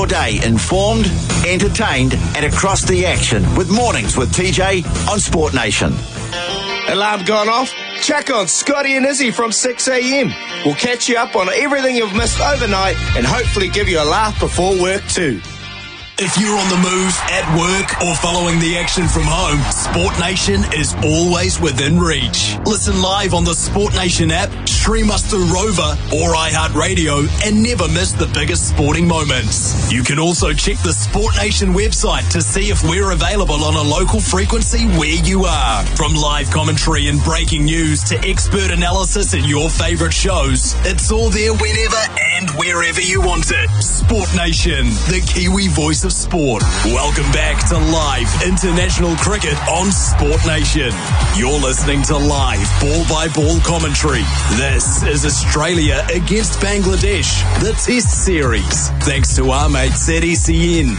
your day informed, entertained and across the action with Mornings with TJ on Sport Nation. Alarm gone off? Check on Scotty and Izzy from 6 a.m. We'll catch you up on everything you've missed overnight and hopefully give you a laugh before work too. If you're on the move, at work, or following the action from home, Sport Nation is always within reach. Listen live on the Sport Nation app, stream us through Rover or iHeartRadio, and never miss the biggest sporting moments. You can also check the Sport Nation website to see if we're available on a local frequency where you are. From live commentary and breaking news to expert analysis and your favourite shows, it's all there whenever and wherever you want it. Sport Nation, the Kiwi voice of sport. Welcome back to live international cricket on Sport Nation. You're listening to live ball-by-ball commentary. This is Australia against Bangladesh, the Test Series. Thanks to our mates at SEN.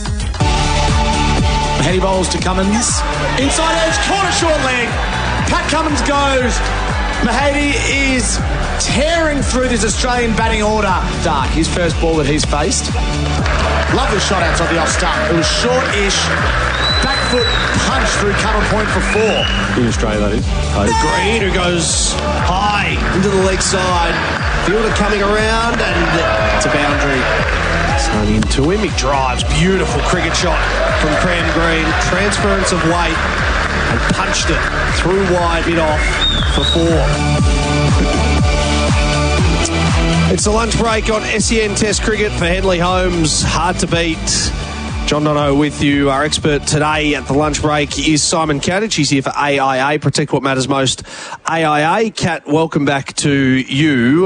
Heady bowls to Cummins. Inside edge, corner short leg. Pat Cummins goes. Mahady is tearing through this Australian batting order. Dark, his first ball that he's faced. Lovely shot outside the off stump. It was short-ish. Back foot punch through cut-on point for 4. In Australia, that is. Green, who goes high into the leg side. Fielder coming around, and it's a boundary. Sun into him. He drives. Beautiful cricket shot from Cam Green. Transference of weight. And punched it through wide, bit off for 4. It's the lunch break on SEN Test Cricket for Henley Holmes. Hard to beat. John Donohoe with you. Our expert today at the lunch break is Simon Katich. He's here for AIA, Protect What Matters Most. AIA, Kat, welcome back to you.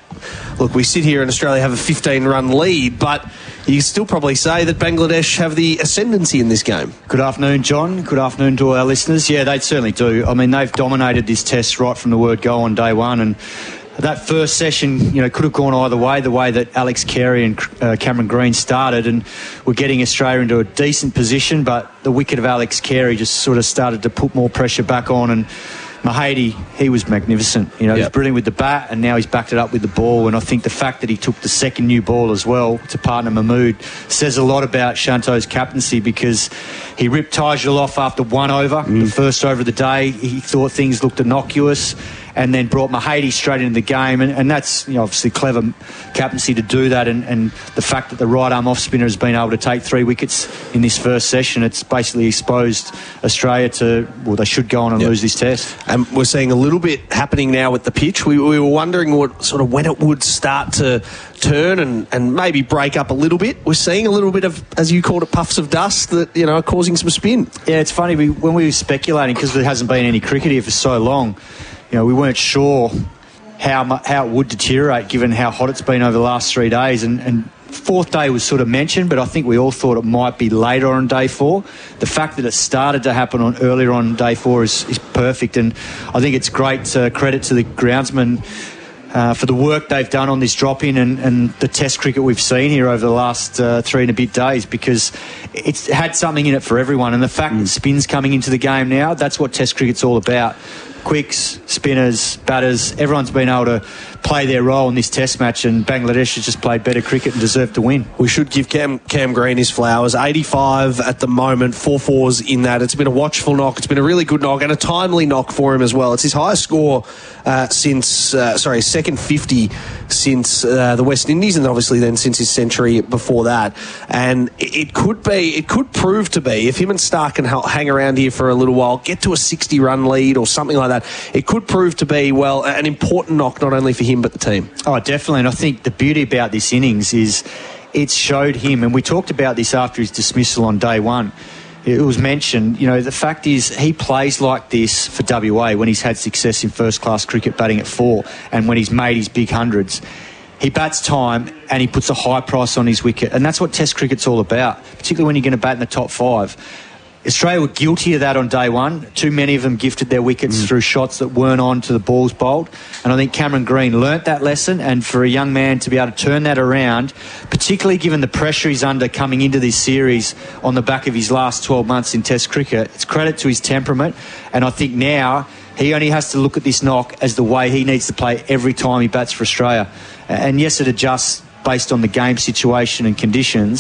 Look, we sit here in Australia, have a 15-run lead, but you still probably say that Bangladesh have the ascendancy in this game. Good afternoon, John. Good afternoon to all our listeners. Yeah, they certainly do. I mean, they've dominated this test right from the word go on day one, and that first session, could have gone either way, the way that Alex Carey and Cameron Green started, and we're getting Australia into a decent position, but the wicket of Alex Carey just sort of started to put more pressure back on, and Mahady, he was magnificent. He was brilliant with the bat, and now he's backed it up with the ball. And I think the fact that he took the second new ball as well to partner Mahmood says a lot about Shanto's captaincy, because he ripped Tijal off after 1 over, the first over of the day. He thought things looked innocuous, and then brought Mahady straight into the game. And that's obviously clever captaincy to do that. And the fact that the right-arm off-spinner has been able to take 3 wickets in this first session, it's basically exposed Australia to, well, they should go on and lose this test. And we're seeing a little bit happening now with the pitch. We were wondering when it would start to turn and maybe break up a little bit. We're seeing a little bit of, as you called it, puffs of dust that, are causing some spin. Yeah, it's funny. When we were speculating, because there hasn't been any cricket here for so long, we weren't sure how it would deteriorate given how hot it's been over the last 3 days. And fourth day was sort of mentioned, but I think we all thought it might be later on day 4. The fact that it started to happen earlier on day 4 is perfect. And I think it's great credit to the groundsmen for the work they've done on this drop-in and the test cricket we've seen here over the last 3 and a bit days, because it's had something in it for everyone. And the fact that spin's coming into the game now, that's what test cricket's all about. Quicks, spinners, batters, everyone's been able to play their role in this test match, and Bangladesh has just played better cricket and deserved to win. We should give Cam Green his flowers. 85 at the moment, 4 fours in that. It's been a watchful knock. It's been a really good knock and a timely knock for him as well. It's his highest score second 50 since the West Indies, and obviously then since his century before that. And it could prove to be, if him and Stark can hang around here for a little while, get to a 60-run lead or something like that, it could prove to be, well, an important knock not only for him but the team. Oh, definitely. And I think the beauty about this innings is it showed him, and we talked about this after his dismissal on day 1. It was mentioned, the fact is he plays like this for WA when he's had success in first-class cricket batting at 4 and when he's made his big hundreds. He bats time and he puts a high price on his wicket, and that's what test cricket's all about, particularly when you're going to bat in the top 5. Australia were guilty of that on day 1. Too many of them gifted their wickets through shots that weren't on to the balls bowled. And I think Cameron Green learnt that lesson, and for a young man to be able to turn that around, particularly given the pressure he's under coming into this series on the back of his last 12 months in Test cricket, it's credit to his temperament. And I think now he only has to look at this knock as the way he needs to play every time he bats for Australia. And yes, it adjusts based on the game situation and conditions,